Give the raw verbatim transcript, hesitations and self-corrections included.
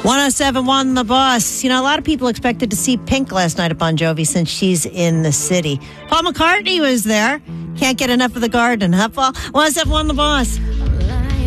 one oh seven point one The Boss. You know, a lot of people expected to see Pink last night at Bon Jovi since she's in the city. Paul McCartney was there. Can't get enough of the garden, huh, Paul? one oh seven point one The Boss.